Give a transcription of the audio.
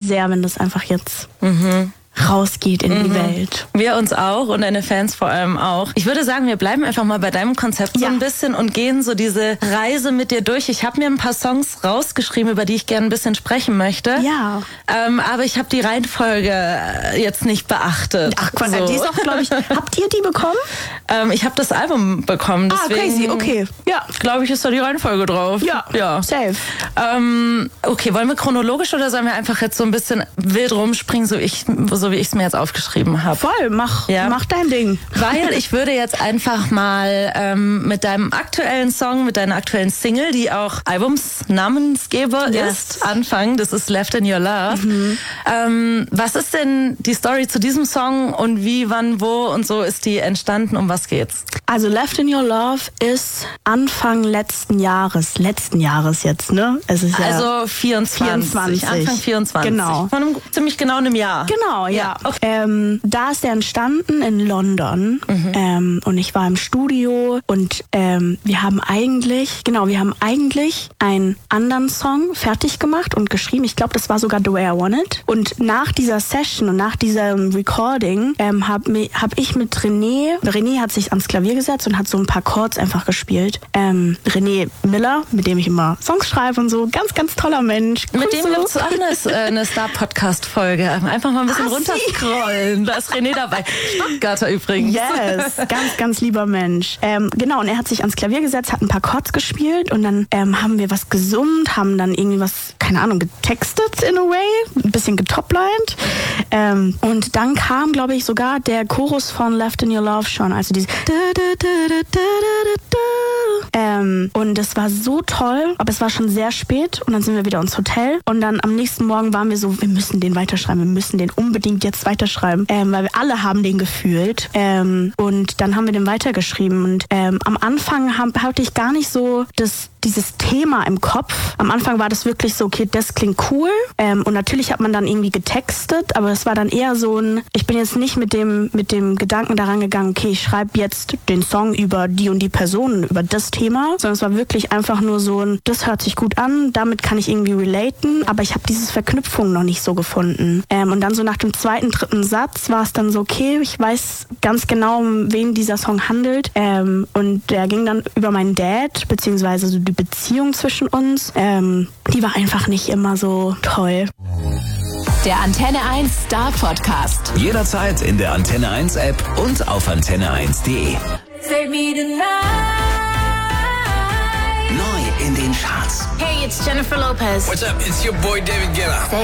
sehr, wenn das einfach jetzt rausgeht in die Welt. Wir uns auch und deine Fans vor allem auch. Ich würde sagen, wir bleiben einfach mal bei deinem Konzept so ein bisschen und gehen so diese Reise mit dir durch. Ich habe mir ein paar Songs rausgeschrieben, über die ich gerne ein bisschen sprechen möchte. Ja. Aber ich habe die Reihenfolge jetzt nicht beachtet. Ach Quatsch, die ist auch, glaube ich, habt ihr die bekommen? Ich habe das Album bekommen, deswegen crazy, okay. Ja. Glaube ich, ist da die Reihenfolge drauf. Ja. Safe. Okay, wollen wir chronologisch oder sollen wir einfach jetzt so ein bisschen wild rumspringen, so wie ich es mir jetzt aufgeschrieben habe? Voll, mach dein Ding. Weil ich würde jetzt einfach mal mit deinem aktuellen Song, mit deiner aktuellen Single, die auch Albumsnamensgeber ist, anfangen. Das ist Left in Your Love. Was ist denn die Story zu diesem Song und wie, wann, wo und so ist die entstanden? Um was geht's? Also Left in Your Love ist Anfang letzten Jahres jetzt, ne? Es ist also 24. Anfang 24. Genau. Von ziemlich genau einem Jahr. Genau, ja. Okay. Da ist der entstanden in London und ich war im Studio und wir haben eigentlich einen anderen Song fertig gemacht und geschrieben. Ich glaube, das war sogar The Way I Want It. Und nach dieser Session und nach diesem Recording hab ich mit René hat sich ans Klavier gesetzt und hat so ein paar Chords einfach gespielt. René Miller, mit dem ich immer Songs schreibe und so, ganz, ganz toller Mensch. Mit dem gibt es auch eine Star-Podcast-Folge. Einfach mal ein bisschen runterscrollen. Da ist René dabei. Stuttgarter übrigens. Yes, ganz, ganz lieber Mensch. Genau, und er hat sich ans Klavier gesetzt, hat ein paar Chords gespielt und dann haben wir was gesummt, haben dann irgendwie was, keine Ahnung, getextet in a way, ein bisschen getoplined. Und dann kam, glaube ich, sogar der Chorus von Left in Your Love schon, also diese und das war so toll, aber es war schon sehr spät und dann sind wir wieder ins Hotel und dann am nächsten Morgen waren wir so, wir müssen den weiterschreiben, wir müssen den unbedingt jetzt weiterschreiben, weil wir alle haben den gefühlt und dann haben wir den weitergeschrieben und am Anfang hatte ich gar nicht so dieses Thema im Kopf. Am Anfang war das wirklich so, okay, das klingt cool und natürlich hat man dann irgendwie getextet, aber es war dann eher so ich bin jetzt nicht mit dem Gedanken daran gegangen, okay, ich schreibe jetzt den Song über die und die Person, über das Thema, sondern es war wirklich einfach nur so das hört sich gut an, damit kann ich irgendwie relaten, aber ich habe diese Verknüpfung noch nicht so gefunden. Und dann so nach dem zweiten, dritten Satz war es dann so, okay, ich weiß ganz genau, um wen dieser Song handelt und der ging dann über meinen Dad, beziehungsweise so die Beziehung zwischen uns, die war einfach nicht immer so toll. Der Antenne 1 Star Podcast. Jederzeit in der Antenne 1 App und auf antenne1.de. Neu in den Charts. Hey, it's Jennifer Lopez. What's up? It's your boy David Guetta.